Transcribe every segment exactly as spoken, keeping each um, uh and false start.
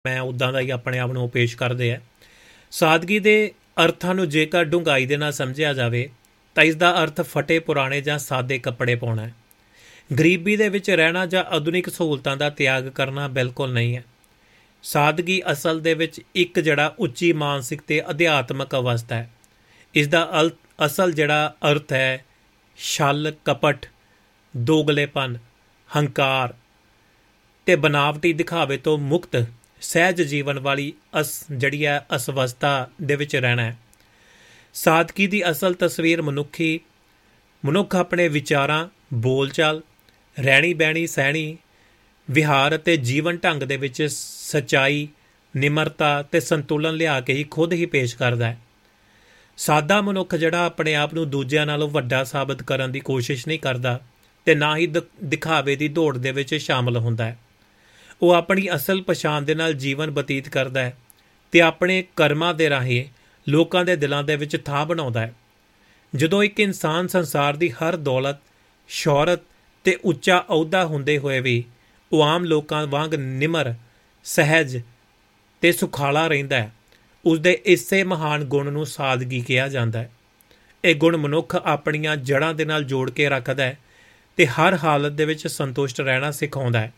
ਮੈਂ ਉੱਦਾਂ ਦਾ ਹੀ ਆਪਣੇ ਆਪ ਨੂੰ ਪੇਸ਼ ਕਰਦੇ ਆ। ਸਾਦਗੀ ਦੇ ਅਰਥਾਂ ਨੂੰ ਜੇਕਰ ਡੂੰਘਾਈ ਦੇ ਨਾਲ ਸਮਝਿਆ ਜਾਵੇ ਤਾਂ ਇਸ ਦਾ ਅਰਥ ਫਟੇ ਪੁਰਾਣੇ ਜਾਂ ਸਾਦੇ ਕੱਪੜੇ ਪਾਉਣਾ ਹੈ। ਗਰੀਬੀ ਦੇ ਵਿੱਚ ਰਹਿਣਾ ਜਾਂ ਆਧੁਨਿਕ ਸਹੂਲਤਾਂ ਦਾ ਤਿਆਗ ਕਰਨਾ ਬਿਲਕੁਲ ਨਹੀਂ ਹੈ। ਸਾਦਗੀ ਅਸਲ ਦੇ ਵਿੱਚ ਇੱਕ ਜਿਹੜਾ ਉੱਚੀ ਮਾਨਸਿਕ ਤੇ ਅਧਿਆਤਮਕ ਅਵਸਥਾ ਹੈ। ਇਸ ਦਾ ਅਲ ਅਸਲ ਜਿਹੜਾ ਅਰਥ ਹੈ ਛਲ, ਕਪਟ, ਦੋਗਲੇਪਨ, ਹੰਕਾਰ ਤੇ ਬਨਾਵਟੀ ਦਿਖਾਵੇ ਤੋਂ ਮੁਕਤ ਸਹਿਜ ਜੀਵਨ ਵਾਲੀ ਅਸ ਜਿਹੜੀ ਹੈ ਅਸਵਸਥਾ ਦੇ ਵਿੱਚ ਰਹਿਣਾ ਹੈ। ਸਾਦਗੀ ਦੀ ਅਸਲ ਤਸਵੀਰ ਮਨੁੱਖੀ ਮਨੁੱਖ ਆਪਣੇ ਵਿਚਾਰਾਂ, ਬੋਲਚਾਲ, ਰਹਿਣੀ ਬਹਿਣੀ, ਸਹਿਣੀ, ਵਿਹਾਰ ਅਤੇ ਜੀਵਨ ਢੰਗ ਦੇ ਵਿੱਚ ਸੱਚਾਈ, ਨਿਮਰਤਾ ਤੇ ਸੰਤੁਲਨ ਲਿਆ ਕੇ ਹੀ ਖੁਦ ਹੀ ਪੇਸ਼ ਕਰਦਾ ਹੈ। ਸਾਦਾ ਮਨੁੱਖ ਜਿਹੜਾ ਆਪਣੇ ਆਪ ਨੂੰ ਦੂਜਿਆਂ ਨਾਲੋਂ ਵੱਡਾ ਸਾਬਤ ਕਰਨ ਦੀ ਕੋਸ਼ਿਸ਼ ਨਹੀਂ ਕਰਦਾ ਤੇ ਨਾ ਹੀ ਦ ਦਿਖਾਵੇ ਦੀ ਦੌੜ ਦੇ ਵਿੱਚ ਸ਼ਾਮਲ ਹੁੰਦਾ ਹੈ। ਉਹ ਆਪਣੀ ਅਸਲ ਪਛਾਣ ਦੇ ਨਾਲ ਜੀਵਨ ਬਤੀਤ ਕਰਦਾ ਹੈ ਤੇ ਆਪਣੇ ਕਰਮਾਂ ਦੇ ਰਾਹੀਂ ਲੋਕਾਂ ਦੇ ਦਿਲਾਂ ਦੇ ਵਿੱਚ ਥਾਂ ਬਣਾਉਂਦਾ ਹੈ। ਜਦੋਂ ਇੱਕ ਇਨਸਾਨ ਸੰਸਾਰ ਦੀ ਹਰ ਦੌਲਤ, ਸ਼ੌਹਰਤ ਤੇ ਉੱਚਾ ਅਹੁਦਾ ਹੁੰਦੇ ਹੋਏ ਵੀ ਉਹ ਆਮ ਲੋਕਾਂ ਵਾਂਗ ਨਿਮਰ, ਸਹਿਜ ਤੇ ਸੁਖਾਲਾ ਰਹਿੰਦਾ ਹੈ, ਉਸਦੇ ਇਸੇ ਮਹਾਨ ਗੁਣ ਨੂੰ ਸਾਦਗੀ ਕਿਹਾ ਜਾਂਦਾ ਹੈ। ਇਹ ਗੁਣ ਮਨੁੱਖ ਆਪਣੀਆਂ ਜੜ੍ਹਾਂ ਦੇ ਨਾਲ ਜੋੜ ਕੇ ਰੱਖਦਾ ਹੈ ਤੇ ਹਰ ਹਾਲਤ ਦੇ ਵਿੱਚ ਸੰਤੁਸ਼ਟ ਰਹਿਣਾ ਸਿਖਾਉਂਦਾ ਹੈ।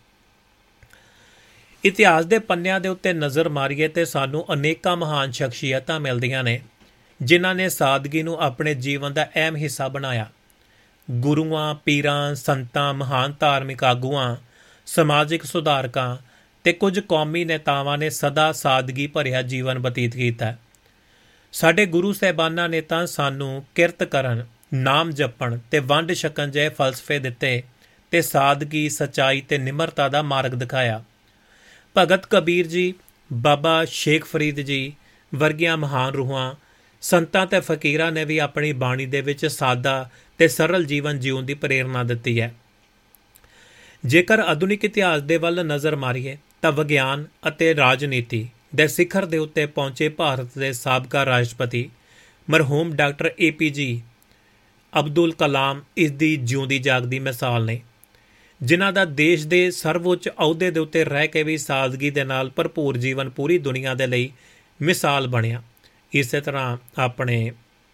ਇਤਿਹਾਸ ਦੇ ਪੰਨਿਆਂ ਦੇ ਉੱਤੇ ਨਜ਼ਰ ਮਾਰੀਏ ਤੇ ਸਾਨੂੰ ਅਨੇਕਾਂ ਮਹਾਨ ਸ਼ਖਸੀਅਤਾਂ ਮਿਲਦੀਆਂ ਨੇ ਜਿਨ੍ਹਾਂ ਨੇ ਸਾਦਗੀ ਨੂੰ ਆਪਣੇ ਜੀਵਨ ਦਾ ਅਹਿਮ ਹਿੱਸਾ ਬਣਾਇਆ। ਗੁਰੂਆਂ, ਪੀਰਾਂ, ਸੰਤਾਂ, ਮਹਾਨ ਧਾਰਮਿਕ ਆਗੂਆਂ, ਸਮਾਜਿਕ ਸੁਧਾਰਕਾਂ ਤੇ ਕੁਝ ਕੌਮੀ ਨੇਤਾਵਾਂ ਨੇ ਸਦਾ ਸਾਦਗੀ ਭਰਿਆ ਜੀਵਨ ਬਤੀਤ ਕੀਤਾ। ਸਾਡੇ ਗੁਰੂ ਸਾਹਿਬਾਨਾਂ ਨੇ ਤਾਂ ਸਾਨੂੰ ਕਿਰਤ ਕਰਨ, ਨਾਮ ਜਪਣ ਤੇ ਵੰਡ ਛਕਣ ਜਿਹੇ ਫਲਸਫੇ ਦਿੱਤੇ ਤੇ ਸਾਦਗੀ, ਸੱਚਾਈ ਤੇ ਨਿਮਰਤਾ ਦਾ ਮਾਰਗ ਦਿਖਾਇਆ। ਭਗਤ ਕਬੀਰ ਜੀ, ਬਾਬਾ ਸ਼ੇਖ ਫਰੀਦ ਜੀ ਵਰਗੀਆਂ ਮਹਾਨ ਰੂਹਾਂ, ਸੰਤਾਂ ਤੇ ਫਕੀਰਾਂ ਨੇ ਵੀ ਆਪਣੀ ਬਾਣੀ ਦੇ ਵਿੱਚ ਸਾਦਾ ਤੇ ਸਰਲ ਜੀਵਨ ਜਿਉਣ ਦੀ ਪ੍ਰੇਰਨਾ ਦਿੱਤੀ ਹੈ। ਜੇਕਰ ਆਧੁਨਿਕ ਇਤਿਹਾਸ ਦੇ ਵੱਲ ਨਜ਼ਰ ਮਾਰੀਏ ਤਾਂ ਵਿਗਿਆਨ ਅਤੇ ਰਾਜਨੀਤੀ ਦੇ ਸਿਖਰ ਦੇ ਉੱਤੇ ਪਹੁੰਚੇ ਭਾਰਤ ਦੇ ਸਾਬਕਾ ਰਾਸ਼ਟਰਪਤੀ ਮਰਹੂਮ ਡਾਕਟਰ ਏ ਪੀ ਜੀ ਅਬਦੁਲ ਕਲਾਮ ਇਸ ਦੀ ਜਿਉਂਦੀ ਜਾਗਦੀ ਮਿਸਾਲ ਨੇ, ਜਿਨ੍ਹਾਂ ਦਾ ਦੇਸ਼ ਦੇ ਸਰਵਉੱਚ ਅਹੁਦੇ ਦੇ ਉੱਤੇ ਰਹਿ ਕੇ ਵੀ ਸਾਦਗੀ ਦੇ ਨਾਲ ਭਰਪੂਰ ਜੀਵਨ ਪੂਰੀ ਦੁਨੀਆ ਦੇ ਲਈ ਮਿਸਾਲ ਬਣਿਆ। ਇਸੇ ਤਰ੍ਹਾਂ ਆਪਣੇ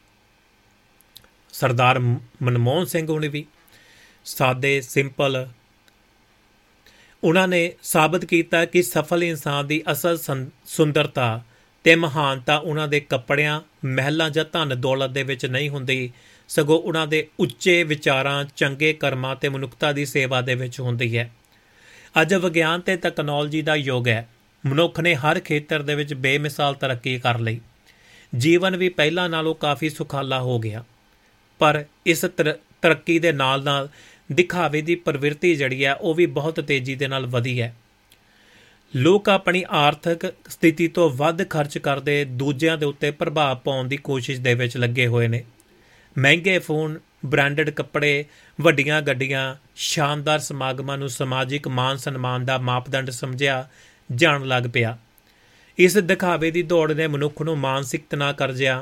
ਸਰਦਾਰ ਮਨਮੋਹਨ ਸਿੰਘ ਹੁਣੇ ਵੀ ਸਾਦੇ, ਸਿੰਪਲ, ਉਹਨਾਂ ਨੇ ਸਾਬਤ ਕੀਤਾ ਕਿ ਸਫਲ ਇਨਸਾਨ ਦੀ ਅਸਲ ਸੁੰਦਰਤਾ ਤੇ ਮਹਾਨਤਾ ਉਹਨਾਂ ਦੇ ਕੱਪੜਿਆਂ, ਮਹਿਲਾਂ ਜਾਂ ਧਨ ਦੌਲਤ ਦੇ ਵਿੱਚ ਨਹੀਂ ਹੁੰਦੀ, ਸਗੋਂ ਉਹਨਾਂ ਦੇ ਉੱਚੇ ਵਿਚਾਰਾਂ, ਚੰਗੇ ਕਰਮਾਂ ਤੇ ਮਨੁੱਖਤਾ ਦੀ ਸੇਵਾ ਦੇ ਵਿੱਚ ਹੁੰਦੀ ਹੈ। ਅੱਜ ਵਿਗਿਆਨ ਤੇ ਤਕਨਾਲੋਜੀ ਦਾ ਯੁੱਗ ਹੈ। ਮਨੁੱਖ ਨੇ ਹਰ ਖੇਤਰ ਦੇ ਵਿੱਚ ਬੇਮਿਸਾਲ ਤਰੱਕੀ ਕਰ ਲਈ। ਜੀਵਨ ਵੀ ਪਹਿਲਾਂ ਨਾਲੋਂ ਕਾਫੀ ਸੁਖਾਲਾ ਹੋ ਗਿਆ, ਪਰ ਇਸ ਤਰ ਤਰੱਕੀ ਦੇ ਨਾਲ ਨਾਲ ਦਿਖਾਵੇ ਦੀ ਪ੍ਰਵਿਰਤੀ ਜਿਹੜੀ ਹੈ ਉਹ ਵੀ ਬਹੁਤ ਤੇਜ਼ੀ ਦੇ ਨਾਲ ਵਧੀ ਹੈ। ਲੋਕ ਆਪਣੀ ਆਰਥਿਕ ਸਥਿਤੀ ਤੋਂ ਵੱਧ ਖਰਚ ਕਰਦੇ ਦੂਜਿਆਂ ਦੇ ਉੱਤੇ ਪ੍ਰਭਾਵ ਪਾਉਣ ਦੀ ਕੋਸ਼ਿਸ਼ ਦੇ ਵਿੱਚ ਲੱਗੇ ਹੋਏ ਨੇ। ਮਹਿੰਗੇ ਫੋਨ, ਬ੍ਰਾਂਡਡ ਕੱਪੜੇ, ਵੱਡੀਆਂ ਗੱਡੀਆਂ, ਸ਼ਾਨਦਾਰ ਸਮਾਗਮਾਂ ਨੂੰ ਸਮਾਜਿਕ ਮਾਨ ਸਨਮਾਨ ਦਾ ਮਾਪਦੰਡ ਸਮਝਿਆ ਜਾਣ ਲੱਗ ਪਿਆ। ਇਸ ਦਿਖਾਵੇ ਦੀ ਦੌੜ ਨੇ ਮਨੁੱਖ ਨੂੰ ਮਾਨਸਿਕ ਤਣਾਅ ਕਰਜ਼ਿਆਂ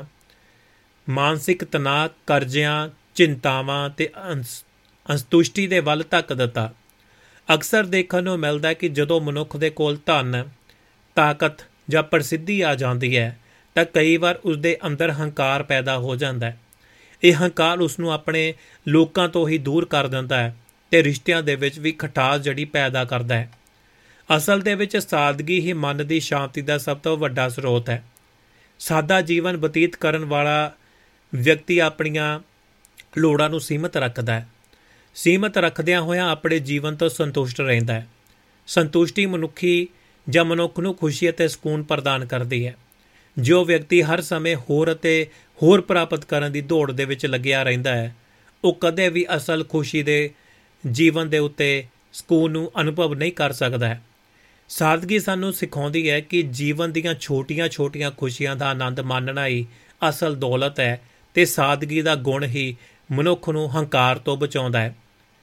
ਮਾਨਸਿਕ ਤਣਾਅ ਕਰਜ਼ਿਆਂ ਚਿੰਤਾਵਾਂ ਤੇ ਅਸੰਤੁਸ਼ਟੀ ਦੇ ਵੱਲ ਧੱਕ ਦਿੱਤਾ। ਅਕਸਰ ਦੇਖਣ ਨੂੰ ਮਿਲਦਾ ਕਿ ਜਦੋਂ ਮਨੁੱਖ ਦੇ ਕੋਲ ਧਨ, ਤਾਕਤ ਜਾਂ ਪ੍ਰਸਿੱਧੀ ਆ ਜਾਂਦੀ ਹੈ ਤਾਂ ਕਈ ਵਾਰ ਉਸਦੇ ਅੰਦਰ ਹੰਕਾਰ ਪੈਦਾ ਹੋ ਜਾਂਦਾ ਹੈ। ਇਹ ਹੰਕਾਰ ਉਸ ਨੂੰ ਆਪਣੇ ਲੋਕਾਂ ਤੋਂ ਹੀ ਦੂਰ ਕਰ ਦਿੰਦਾ ਹੈ ਤੇ ਰਿਸ਼ਤਿਆਂ ਦੇ ਵਿੱਚ ਵੀ ਖਟਾਸ ਜਿਹੜੀ ਪੈਦਾ ਕਰਦਾ ਹੈ। ਅਸਲ ਦੇ ਵਿੱਚ ਸਾਦਗੀ ਹੀ ਮਨ ਦੀ ਸ਼ਾਂਤੀ ਦਾ ਸਭ ਤੋਂ ਵੱਡਾ ਸਰੋਤ ਹੈ। ਸਾਦਾ ਜੀਵਨ ਬਤੀਤ ਕਰਨ ਵਾਲਾ ਵਿਅਕਤੀ ਆਪਣੀਆਂ ਲੋੜਾਂ ਨੂੰ ਸੀਮਤ ਰੱਖਦਾ ਹੈ। ਸੀਮਤ ਰੱਖਦਿਆਂ ਹੋਇਆਂ ਆਪਣੇ ਜੀਵਨ ਤੋਂ ਸੰਤੁਸ਼ਟ ਰਹਿੰਦਾ ਹੈ। ਸੰਤੁਸ਼ਟੀ ਮਨੁੱਖੀ ਜਾਂ ਮਨੁੱਖ ਨੂੰ ਖੁਸ਼ੀ ਅਤੇ ਸਕੂਨ ਪ੍ਰਦਾਨ ਕਰਦੀ ਹੈ। ਜੋ ਵਿਅਕਤੀ ਹਰ ਸਮੇਂ ਹੋਰ ਅਤੇ ਹੋਰ ਪ੍ਰਾਪਤ ਕਰਨ ਦੀ ਦੌੜ ਦੇ ਵਿੱਚ ਲੱਗਿਆ ਰਹਿੰਦਾ ਹੈ, ਉਹ ਕਦੇ ਵੀ ਅਸਲ ਖੁਸ਼ੀ ਦੇ ਜੀਵਨ ਦੇ ਉੱਤੇ ਸਕੂਨ ਨੂੰ ਅਨੁਭਵ ਨਹੀਂ ਕਰ ਸਕਦਾ ਹੈ। ਸਾਦਗੀ ਸਾਨੂੰ ਸਿਖਾਉਂਦੀ ਹੈ ਕਿ ਜੀਵਨ ਦੀਆਂ ਛੋਟੀਆਂ-ਛੋਟੀਆਂ ਖੁਸ਼ੀਆਂ ਦਾ ਆਨੰਦ ਮਾਣਨਾ ਹੀ ਅਸਲ ਦੌਲਤ ਹੈ ਤੇ ਸਾਦਗੀ ਦਾ ਗੁਣ ਹੀ ਮਨੁੱਖ ਨੂੰ ਹੰਕਾਰ ਤੋਂ ਬਚਾਉਂਦਾ ਹੈ।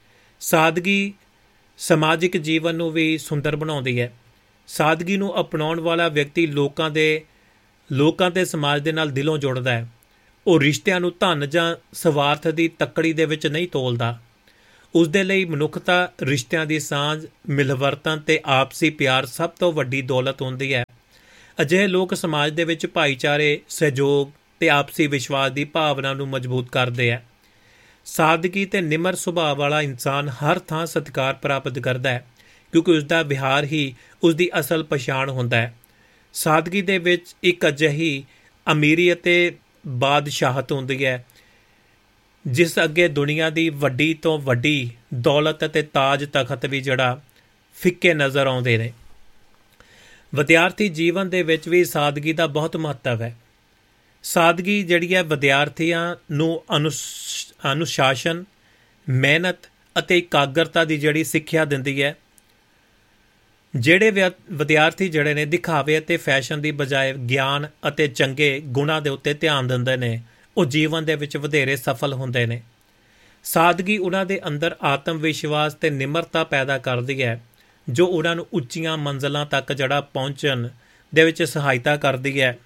ਸਾਦਗੀ ਸਮਾਜਿਕ ਜੀਵਨ ਨੂੰ ਵੀ ਸੁੰਦਰ ਬਣਾਉਂਦੀ ਹੈ। ਸਾਦਗੀ ਨੂੰ ਅਪਣਾਉਣ ਵਾਲਾ ਵਿਅਕਤੀ ਲੋਕਾਂ ਦੇ ਲੋਕਾਂ ਤੇ ਸਮਾਜ ਦੇ ਨਾਲ ਦਿਲੋਂ ਜੁੜਦਾ ਹੈ। ਉਹ ਰਿਸ਼ਤਿਆਂ ਨੂੰ ਧਨ ਜਾਂ ਸਵਾਰਥ ਦੀ ਤੱਕੜੀ ਦੇ ਵਿੱਚ ਨਹੀਂ ਤੋਲਦਾ। ਉਸ ਦੇ ਲਈ ਮਨੁੱਖਤਾ, ਰਿਸ਼ਤਿਆਂ ਦੀ ਸਾਂਝ, ਮਿਲਵਰਤਨ ਤੇ ਆਪਸੀ ਪਿਆਰ ਸਭ ਤੋਂ ਵੱਡੀ ਦੌਲਤ ਹੁੰਦੀ ਹੈ। ਅਜਿਹੇ ਲੋਕ ਸਮਾਜ ਦੇ ਵਿੱਚ ਭਾਈਚਾਰੇ, ਸਹਿਯੋਗ ਤੇ ਆਪਸੀ ਵਿਸ਼ਵਾਸ ਦੀ ਭਾਵਨਾ ਨੂੰ ਮਜ਼ਬੂਤ ਕਰਦੇ ਹੈ। ਸਾਦਗੀ ਤੇ ਨਿਮਰ ਸੁਭਾਅ ਵਾਲਾ ਇਨਸਾਨ ਹਰ ਥਾਂ ਸਤਿਕਾਰ ਪ੍ਰਾਪਤ ਕਰਦਾ ਹੈ, ਕਿਉਂਕਿ ਉਸ ਦਾ ਵਿਹਾਰ ਹੀ ਉਸ ਦੀ ਅਸਲ ਪਛਾਣ ਹੁੰਦਾ ਹੈ। ਸਾਦਗੀ ਦੇ ਵਿੱਚ ਇੱਕ ਅਜਿਹੀ ਅਮੀਰੀ ਅਤੇ ਬਾਦਸ਼ਾਹਤ ਹੁੰਦੀ ਹੈ ਜਿਸ ਅੱਗੇ ਦੁਨੀਆ ਦੀ ਵੱਡੀ ਤੋਂ ਵੱਡੀ ਦੌਲਤ ਅਤੇ ਤਾਜ ਤਖਤ ਵੀ ਜਿਹੜਾ ਫਿੱਕੇ ਨਜ਼ਰ ਆਉਂਦੇ ਨੇ। ਵਿਦਿਆਰਥੀ ਜੀਵਨ ਦੇ ਵਿੱਚ ਵੀ ਸਾਦਗੀ ਦਾ ਬਹੁਤ ਮਹੱਤਵ ਹੈ। ਸਾਦਗੀ ਜਿਹੜੀ ਹੈ ਵਿਦਿਆਰਥੀਆਂ ਨੂੰ ਅਨੁਸ਼ ਅਨੁਸ਼ਾਸਨ, ਮਿਹਨਤ ਅਤੇ ਇਕਾਗਰਤਾ ਦੀ ਜਿਹੜੀ ਸਿੱਖਿਆ ਦਿੰਦੀ ਹੈ। ਜਿਹੜੇ ਵਿਦਿਆਰਥੀ ਜਿਹੜੇ ਨੇ ਦਿਖਾਵੇ ਅਤੇ ਫੈਸ਼ਨ ਦੀ ਬਜਾਏ ਗਿਆਨ ਅਤੇ ਚੰਗੇ ਗੁਣਾਂ ਦੇ ਉੱਤੇ ਧਿਆਨ ਦਿੰਦੇ ਨੇ, ਉਹ ਜੀਵਨ ਦੇ ਵਿੱਚ ਵਧੇਰੇ ਸਫਲ ਹੁੰਦੇ ਨੇ। ਸਾਦਗੀ ਉਹਨਾਂ ਦੇ ਅੰਦਰ ਆਤਮ ਵਿਸ਼ਵਾਸ ਤੇ ਨਿਮਰਤਾ ਪੈਦਾ ਕਰਦੀ ਹੈ, ਜੋ ਉਹਨਾਂ ਨੂੰ ਉੱਚੀਆਂ ਮੰਜ਼ਿਲਾਂ ਤੱਕ ਜਿਹੜਾ ਪਹੁੰਚਣ ਦੇ ਵਿੱਚ ਸਹਾਇਤਾ ਕਰਦੀ ਹੈ।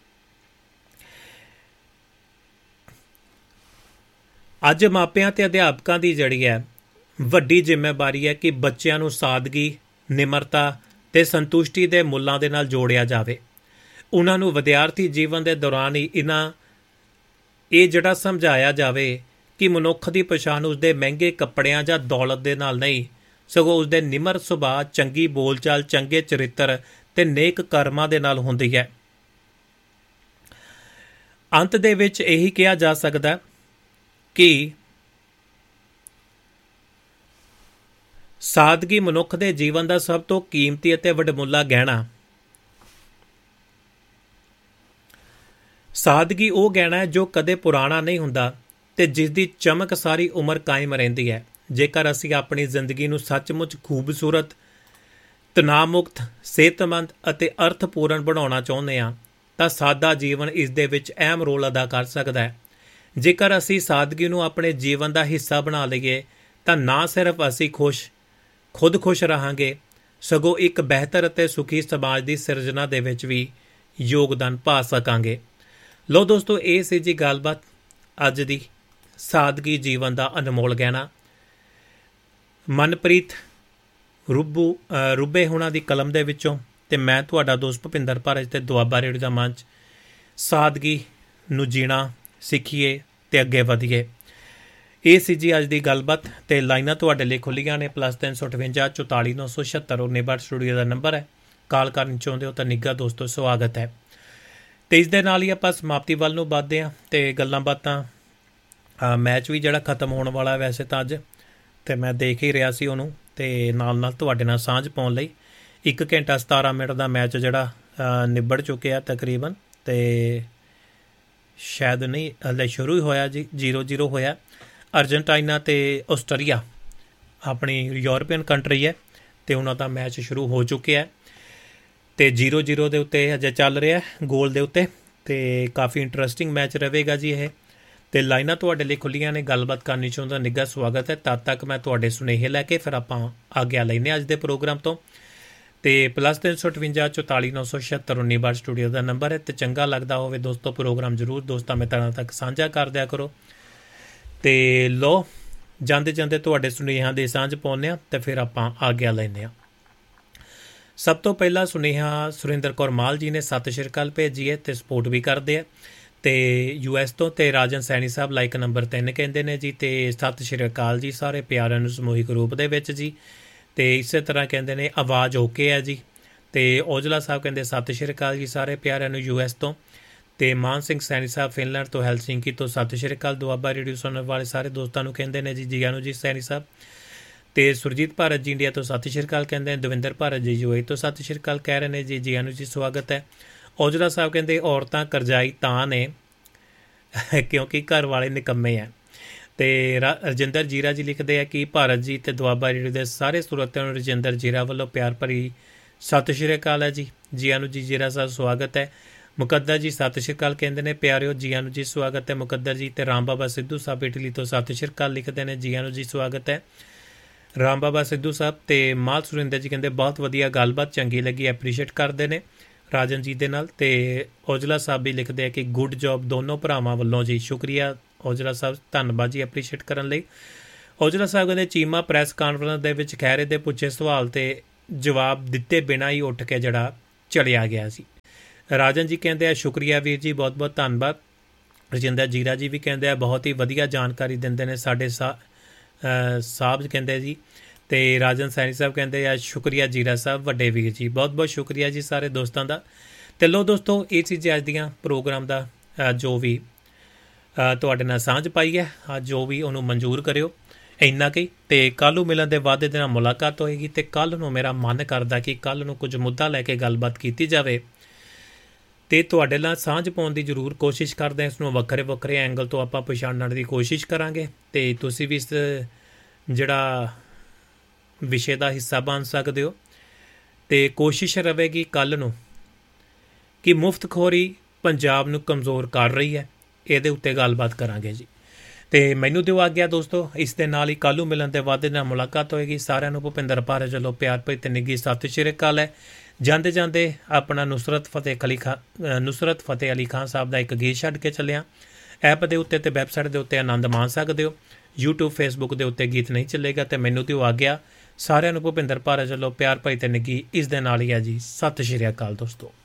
ਅੱਜ ਮਾਪਿਆਂ ਤੇ ਅਧਿਆਪਕਾਂ ਦੀ ਜਿਹੜੀ ਹੈ ਵੱਡੀ ਜ਼ਿੰਮੇਵਾਰੀ ਹੈ ਕਿ ਬੱਚਿਆਂ ਨੂੰ ਸਾਦਗੀ, ਨਿਮਰਤਾ ਤੇ ਸੰਤੁਸ਼ਟੀ ਦੇ ਮੁੱਲਾਂ ਦੇ ਨਾਲ ਜੋੜਿਆ ਜਾਵੇ। ਉਹਨਾਂ ਨੂੰ ਵਿਦਿਆਰਥੀ ਜੀਵਨ ਦੇ ਦੌਰਾਨ ਹੀ ਇਹਨਾਂ ਇਹ ਜਿਹੜਾ ਸਮਝਾਇਆ ਜਾਵੇ ਕਿ ਮਨੁੱਖ ਦੀ ਪਛਾਣ ਉਸਦੇ ਮਹਿੰਗੇ ਕੱਪੜਿਆਂ ਜਾਂ ਦੌਲਤ ਦੇ ਨਾਲ ਨਹੀਂ, ਸਗੋਂ ਉਸਦੇ ਨਿਮਰ ਸੁਭਾਅ, ਚੰਗੀ ਬੋਲਚਾਲ, ਚੰਗੇ ਚਰਿੱਤਰ ਤੇ ਨੇਕ ਕਰਮਾਂ ਦੇ ਨਾਲ ਹੁੰਦੀ ਹੈ। ਅੰਤ ਦੇ ਵਿੱਚ ਇਹੀ ਕਿਹਾ ਜਾ ਸਕਦਾ ਕਿ ਸਾਦਗੀ ਮਨੁੱਖ ਦੇ ਜੀਵਨ ਦਾ ਸਭ ਤੋਂ ਕੀਮਤੀ ਅਤੇ ਵਡਮੁੱਲਾ ਗਹਿਣਾ। ਸਾਦਗੀ ਉਹ ਗਹਿਣਾ ਹੈ ਜੋ ਕਦੇ ਪੁਰਾਣਾ ਨਹੀਂ ਹੁੰਦਾ ਤੇ ਜਿਸ ਦੀ ਚਮਕ ਸਾਰੀ ਉਮਰ ਕਾਇਮ ਰਹਿੰਦੀ ਹੈ। ਜੇਕਰ ਅਸੀਂ ਆਪਣੀ ਜ਼ਿੰਦਗੀ ਨੂੰ ਸੱਚਮੁੱਚ ਖੂਬਸੂਰਤ, ਤਣਾਅ ਮੁਕਤ, ਸਿਹਤਮੰਦ ਅਤੇ ਅਰਥਪੂਰਨ ਬਣਾਉਣਾ ਚਾਹੁੰਦੇ ਹਾਂ ਤਾਂ ਸਾਦਾ ਜੀਵਨ ਇਸ ਦੇ ਵਿੱਚ ਅਹਿਮ ਰੋਲ ਅਦਾ ਕਰ ਸਕਦਾ ਹੈ। ਜੇਕਰ ਅਸੀਂ ਸਾਦਗੀ ਨੂੰ ਆਪਣੇ ਜੀਵਨ ਦਾ ਹਿੱਸਾ ਬਣਾ ਲਈਏ ਤਾਂ ਨਾ ਸਿਰਫ ਅਸੀਂ ਖੁਸ਼ ਖੁਦ ਖੁਸ਼ ਰਹਾਂਗੇ, ਸਗੋਂ ਇੱਕ ਬਿਹਤਰ ਅਤੇ ਸੁਖੀ ਸਮਾਜ ਦੀ ਸਿਰਜਣਾ ਦੇ ਵਿੱਚ ਵੀ ਯੋਗਦਾਨ ਪਾ ਸਕਾਂਗੇ। ਲਓ ਦੋਸਤੋ, ਇਹ ਸੀ ਜੀ ਗੱਲਬਾਤ ਅੱਜ ਦੀ ਸਾਦਗੀ ਜੀਵਨ ਦਾ ਅਨਮੋਲ ਗਹਿਣਾ। ਮਨਪ੍ਰੀਤ ਰੁੱਬੂ ਰੁੱਬੇ ਹੋਣਾ ਦੀ ਕਲਮ ਦੇ ਵਿੱਚੋਂ ਤੇ ਮੈਂ ਤੁਹਾਡਾ ਦੋਸਤ ਭੁਪਿੰਦਰ ਭਾਰਜ ਤੇ ਦੁਆਬਾ ਰੇਡੀਓ ਦਾ ਮੰਚ। ਸਾਦਗੀ ਨੂੰ ਜੀਣਾ ਸਿੱਖੀਏ ਤੇ ਅੱਗੇ ਵਧੀਏ। ਇਹ ਸੀ ਜੀ ਅੱਜ ਦੀ ਗੱਲਬਾਤ ਤੇ ਲਾਈਨਾਂ ਤੁਹਾਡੇ ਲਈ ਖੁੱਲੀਆਂ ਨੇ ਪਲੱਸ ਤਿੰਨ ਸੌ ਅਠਵੰਜਾ ਚੁਤਾਲੀ ਨੌ ਸੌ ਛਿਹੱਤਰ ਨਿਬੜ ਸਟੂਡੀਓ ਦਾ ਨੰਬਰ ਹੈ। ਕਾਲ ਕਰਨ ਚਾਹੁੰਦੇ ਹੋ ਤਾਂ ਨਿੱਘਾ ਦੋਸਤੋ ਸਵਾਗਤ ਹੈ। ਤੇ ਇਸ ਦੇ ਨਾਲ ਹੀ ਆਪਾਂ ਸਮਾਪਤੀ ਵੱਲ ਨੂੰ ਵੱਧਦੇ ਹਾਂ ਤੇ ਗੱਲਾਂ ਬਾਤਾਂ। ਮੈਚ ਵੀ ਜਿਹੜਾ ਖਤਮ ਹੋਣ ਵਾਲਾ ਵੈਸੇ ਤਾਂ ਅੱਜ, ਤੇ ਮੈਂ ਦੇਖ ਹੀ ਰਿਹਾ ਸੀ ਉਹਨੂੰ ਤੇ ਨਾਲ ਨਾਲ ਤੁਹਾਡੇ ਨਾਲ ਸਾਂਝ ਪਾਉਣ ਲਈ ਇੱਕ ਘੰਟਾ ਸਤਾਰਾਂ ਮਿੰਟ ਦਾ ਮੈਚ ਜਿਹੜਾ ਨਿਬੜ ਚੁੱਕਿਆ ਤਕਰੀਬਨ, ਤੇ ਸ਼ਾਇਦ ਨਹੀਂ ਹਲੇ ਸ਼ੁਰੂ ਹੀ ਹੋਇਆ ਜੀ, ਜ਼ੀਰੋ ਜ਼ੀਰੋ ਹੋਇਆ। ਅਰਜਨਟਾਈਨਾ ਤੇ ਆਸਟਰੀਆ ਆਪਣੀ ਯੂਰਪੀਅਨ ਕੰਟਰੀ ਹੈ ਤੇ ਉਹਨਾਂ ਦਾ ਮੈਚ ਸ਼ੁਰੂ ਹੋ ਚੁੱਕਿਆ ਤੇ ਜ਼ੀਰੋ ਜ਼ੀਰੋ ਦੇ ਉੱਤੇ ਹਜੇ ਚੱਲ ਰਿਹਾ ਗੋਲ ਦੇ ਉੱਤੇ, ਤੇ ਕਾਫੀ ਇੰਟਰਸਟਿੰਗ ਮੈਚ ਰਹੇਗਾ ਜੀ ਇਹ। ਤੇ ਲਾਈਨਾਂ ਤੁਹਾਡੇ ਲਈ ਖੁੱਲੀਆਂ ਨੇ, ਗੱਲਬਾਤ ਕਰਨੀ ਚਾਹੁੰਦਾ ਨਿੱਘਾ ਸਵਾਗਤ ਹੈ। ਤਦ ਤੱਕ ਮੈਂ ਤੁਹਾਡੇ ਸੁਨੇਹੇ ਲੈ ਕੇ ਫਿਰ ਆਪਾਂ ਆਗਿਆ ਲੈਂਦੇ ਅੱਜ ਦੇ ਪ੍ਰੋਗਰਾਮ ਤੋਂ। ਤੇ ਪਲੱਸ ਤਿੰਨ ਸੌ ਅਠਵੰਜਾ ਚੁਤਾਲੀ ਨੌ ਸੌ ਛਿਹੱਤਰ ਉੱਨੀ ਬਾਰ ਸਟੂਡੀਓ ਦਾ ਨੰਬਰ ਹੈ। ਤੇ ਚੰਗਾ ਲੱਗਦਾ ਹੋਵੇ ਦੋਸਤੋ ਪ੍ਰੋਗਰਾਮ ਜ਼ਰੂਰ ਦੋਸਤਾਂ ਮਿੱਤਰਾਂ ਤੱਕ ਸਾਂਝਾ ਕਰ ਦਿਆ ਕਰੋ। ਤੇ ਲੋ ਜਾਂਦੇ ਜਾਂਦੇ ਤੁਹਾਡੇ ਸੁਨੇਹਿਆਂ ਦੇ ਸਾਂਝ ਪਾਉਂਦੇ ਹਾਂ ਤੇ ਫਿਰ ਆਪਾਂ ਆਗਿਆ ਲੈਂਦੇ ਹਾਂ। ਸਭ ਤੋਂ ਪਹਿਲਾਂ ਸੁਨੇਹਾ ਸੁਰਿੰਦਰ ਕੌਰ ਮਾਲ ਜੀ ਨੇ ਸਤਿ ਸ਼੍ਰੀ ਅਕਾਲ ਭੇਜੀ ਹੈ ਤੇ ਸਪੋਰਟ ਵੀ ਕਰਦੇ ਆ ਤੇ ਯੂ ਐਸ ਤੋਂ। ਤੇ ਰਾਜਨ ਸੈਣੀ ਸਾਹਿਬ ਲਾਈਕ ਨੰਬਰ ਤਿੰਨ ਕਹਿੰਦੇ ਨੇ ਜੀ, ਤੇ ਸਤਿ ਸ਼੍ਰੀ ਅਕਾਲ ਜੀ ਸਾਰੇ ਪਿਆਰਿਆਂ ਨੂੰ ਸਮੂਹਿਕ ਰੂਪ ਦੇ ਵਿੱਚ ਜੀ। ਤੇ ਇਸੇ ਤਰ੍ਹਾਂ ਕਹਿੰਦੇ ਨੇ ਆਵਾਜ਼ ਓਕੇ ਹੈ ਜੀ। ਤੇ ਔਜਲਾ ਸਾਹਿਬ ਕਹਿੰਦੇ ਸਤਿ ਸ਼੍ਰੀ ਅਕਾਲ ਜੀ ਸਾਰੇ ਪਿਆਰਿਆਂ ਨੂੰ ਯੂ ਐਸ ਤੋਂ। ਤੇ ਮਾਨ ਸਿੰਘ ਸੈਣੀ ਸਾਹਿਬ ਫਿਨਲੈਂਡ ਤੋਂ ਹੈਲਸਿੰਕੀ ਤੋਂ ਸਤਿ ਸ਼੍ਰੀ ਅਕਾਲ। ਦੁਆਬਾ ਰੇਡੀਓ ਸੁਣਨ ਵਾਲੇ ਸਾਰੇ ਦੋਸਤਾਂ ਨੂੰ ਕਹਿੰਦੇ ਨੇ ਜੀ ਜੀਆਂ ਨੂੰ ਜੀ ਸੈਣੀ ਸਾਹਿਬ। ਤੇ ਸੁਰਜੀਤ ਭਾਰਤ ਜੀ ਇੰਡੀਆ ਤੋਂ ਸਤਿ ਸ਼੍ਰੀ ਅਕਾਲ ਕਹਿੰਦੇ ਨੇ। ਦਵਿੰਦਰ ਭਾਰਤ ਜੀ ਯੂ ਏ ਤੋਂ ਸਤਿ ਸ਼੍ਰੀ ਅਕਾਲ ਕਹਿ ਰਹੇ ਨੇ ਜੀ ਜੀਆਂ ਨੂੰ ਜੀ ਸਵਾਗਤ ਹੈ। ਔਜਲਾ ਸਾਹਿਬ ਕਹਿੰਦੇ ਔਰਤਾਂ ਕਰਜ਼ਾਈ ਤਾਂ ਨੇ ਕਿਉਂਕਿ ਘਰ ਵਾਲੇ ਨਿਕੰਮੇ ਹੈ। ਤੇ ਰਜਿੰਦਰ ਜੀਰਾ ਜੀ ਲਿਖਦੇ ਆ ਕਿ ਭਾਰਤ ਜੀ ਤੇ ਦੁਆਬਾ ਰੇਡੀਓ ਦੇ ਸਾਰੇ ਸਰੋਤਿਆਂ ਨੂੰ ਰਜਿੰਦਰ ਜੀਰਾ ਵੱਲੋਂ ਪਿਆਰ ਭਰੀ ਸਤਿ ਸ਼੍ਰੀ ਅਕਾਲ ਹੈ ਜੀ। ਜੀਆਂ ਨੂੰ ਜੀ ਜੀਰਾ ਸਾਹਿਬ ਸਵਾਗਤ ਹੈ। ਮੁਕੱਦਰ ਜੀ ਸਤਿ ਸ਼੍ਰੀ ਅਕਾਲ ਕਹਿੰਦੇ ਨੇ ਪਿਆਰਿਓ ਜੀਆਂ ਨੂੰ ਜੀ ਸਵਾਗਤ ਹੈ ਮੁਕੱਦਰ ਜੀ। ਤੇ ਰਾਮ ਬਾਬਾ ਸਿੱਧੂ ਸਾਹਿਬ ਇਟਲੀ ਤੋਂ ਸਤਿ ਸ਼੍ਰੀ ਅਕਾਲ ਲਿਖਦੇ ਨੇ ਜੀਆਂ ਨੂੰ ਜੀ ਸਵਾਗਤ ਹੈ ਰਾਮ ਬਾਬਾ ਸਿੱਧੂ ਸਾਹਿਬ। ਤੇ ਮਾਲ ਸੁਰਿੰਦਰ ਜੀ ਕਹਿੰਦੇ ਬਹੁਤ ਵਧੀਆ ਗੱਲਬਾਤ ਚੰਗੀ ਲੱਗੀ, ਐਪਰੀਸ਼ੀਏਟ ਕਰਦੇ ਨੇ ਰਾਜਨ ਜੀ ਦੇ ਨਾਲ। ਤੇ ਔਜਲਾ ਸਾਹਿਬ ਵੀ ਲਿਖਦੇ ਆ ਕਿ ਗੁੱਡ ਜੋਬ ਦੋਨੋਂ ਭਰਾਵਾਂ ਵੱਲੋਂ ਜੀ, ਸ਼ੁਕਰੀਆ ਔਜਲਾ ਸਾਹਿਬ, ਧੰਨਵਾਦ ਜੀ ਐਪਰੀਸ਼ੀਏਟ ਕਰਨ ਲਈ। ਔਜਲਾ ਸਾਹਿਬ ਕਹਿੰਦੇ ਚੀਮਾ ਪ੍ਰੈਸ ਕਾਨਫਰੰਸ ਦੇ ਵਿੱਚ ਖਹਿਰੇ ਦੇ ਪੁੱਛੇ ਸਵਾਲ ਤੇ ਜਵਾਬ ਦਿੱਤੇ ਬਿਨਾਂ ਹੀ ਉੱਠ ਕੇ ਜਿਹੜਾ ਚਲਿਆ ਗਿਆ ਸੀ। ਰਾਜਨ ਜੀ ਕਹਿੰਦੇ ਆ ਸ਼ੁਕਰੀਆ ਵੀਰ ਜੀ, ਬਹੁਤ ਬਹੁਤ ਧੰਨਵਾਦ। ਰਜਿੰਦਰ ਜੀਰਾ ਜੀ ਵੀ ਕਹਿੰਦੇ ਆ ਬਹੁਤ ਹੀ ਵਧੀਆ ਜਾਣਕਾਰੀ ਦਿੰਦੇ ਨੇ ਸਾਡੇ ਸਾ ਸਾਹਿਬ ਕਹਿੰਦੇ ਜੀ। ਅਤੇ ਰਾਜਨ ਸੈਣੀ ਸਾਹਿਬ ਕਹਿੰਦੇ ਆ ਸ਼ੁਕਰੀਆ ਜੀਰਾ ਸਾਹਿਬ ਵੱਡੇ ਵੀਰ ਜੀ, ਬਹੁਤ ਬਹੁਤ ਸ਼ੁਕਰੀਆ ਜੀ ਸਾਰੇ ਦੋਸਤਾਂ ਦਾ। ਅਤੇ ਲਓ ਦੋਸਤੋ, ਇਹ ਚੀਜ਼ ਅੱਜ ਦੀਆਂ ਪ੍ਰੋਗਰਾਮ ਦਾ ਜੋ ਵੀ ਤੁਹਾਡੇ ਨਾਲ ਸਾਂਝ ਪਾਈ ਹੈ, ਅੱਜ ਜੋ ਵੀ ਉਹਨੂੰ ਮਨਜ਼ੂਰ ਕਰਿਓ ਇੰਨਾ ਕੁ। ਅਤੇ ਕੱਲ੍ਹ ਨੂੰ ਮਿਲਣ ਦੇ ਵਾਅਦੇ ਦੇ ਨਾਲ ਮੁਲਾਕਾਤ ਹੋਏਗੀ। ਅਤੇ ਕੱਲ੍ਹ ਨੂੰ ਮੇਰਾ ਮਨ ਕਰਦਾ ਕਿ ਕੱਲ੍ਹ ਨੂੰ ਕੁਝ ਮੁੱਦਾ ਲੈ ਕੇ ਗੱਲਬਾਤ ਕੀਤੀ ਜਾਵੇ ਅਤੇ ਤੁਹਾਡੇ ਨਾਲ ਸਾਂਝ ਪਾਉਣ ਦੀ ਜ਼ਰੂਰ ਕੋਸ਼ਿਸ਼ ਕਰਦੇ ਹਾਂ। ਇਸ ਨੂੰ ਵੱਖਰੇ ਵੱਖਰੇ ਐਂਗਲ ਤੋਂ ਆਪਾਂ ਪਛਾਣਨ ਦੀ ਕੋਸ਼ਿਸ਼ ਕਰਾਂਗੇ ਅਤੇ ਤੁਸੀਂ ਵੀ ਇਸ ਜਿਹੜਾ ਵਿਸ਼ੇ ਦਾ ਹਿੱਸਾ ਬਣ ਸਕਦੇ ਹੋ। ਅਤੇ ਕੋਸ਼ਿਸ਼ ਰਹੇਗੀ ਕੱਲ੍ਹ ਨੂੰ ਕਿ ਮੁਫਤਖੋਰੀ ਪੰਜਾਬ ਨੂੰ ਕਮਜ਼ੋਰ ਕਰ ਰਹੀ ਹੈ, ਇਹਦੇ ਉੱਤੇ ਗੱਲਬਾਤ ਕਰਾਂਗੇ ਜੀ। ਅਤੇ ਮੈਨੂੰ ਦਿਓ ਆਗਿਆ ਦੋਸਤੋ, ਇਸ ਦੇ ਨਾਲ ਹੀ ਕੱਲ੍ਹ ਨੂੰ ਮਿਲਣ ਦੇ ਵਾਅਦੇ ਨਾਲ ਮੁਲਾਕਾਤ ਹੋਏਗੀ। ਸਾਰਿਆਂ ਨੂੰ ਭੁਪਿੰਦਰ ਭਾਰਤ ਵੱਲੋਂ ਪਿਆਰ ਭਰੀ ਤੇ ਨਿੱਘੀ ਸਤਿ ਸ਼੍ਰੀ ਅਕਾਲ ਹੈ। ਜਾਂਦੇ ਜਾਂਦੇ ਆਪਣਾ ਨੁਸਰਤ ਫਤਿਹ ਅਲੀ ਖਾਨ ਨੁਸਰਤ ਫਤਿਹ ਅਲੀ ਖਾਨ ਸਾਹਿਬ ਦਾ ਇੱਕ ਗੀਤ ਛੱਡ ਕੇ ਚੱਲਿਆ। ਐਪ ਦੇ ਉੱਤੇ ਅਤੇ ਵੈਬਸਾਈਟ ਦੇ ਉੱਤੇ ਆਨੰਦ ਮਾਣ ਸਕਦੇ ਹੋ। ਯੂਟਿਊਬ ਫੇਸਬੁੱਕ ਦੇ ਉੱਤੇ ਗੀਤ ਨਹੀਂ ਚੱਲੇਗਾ। ਅਤੇ ਮੈਨੂੰ ਦਿਓ ਆਗਿਆ। ਸਾਰਿਆਂ ਨੂੰ ਭੁਪਿੰਦਰ ਭਾਰਤ ਵੱਲੋਂ ਪਿਆਰ ਭਰੀ ਤੇ ਨਿੱਘੀ ਇਸ ਦੇ ਨਾਲ ਹੀ ਹੈ ਜੀ। ਸਤਿ ਸ਼੍ਰੀ ਅਕਾਲ ਦੋਸਤੋ।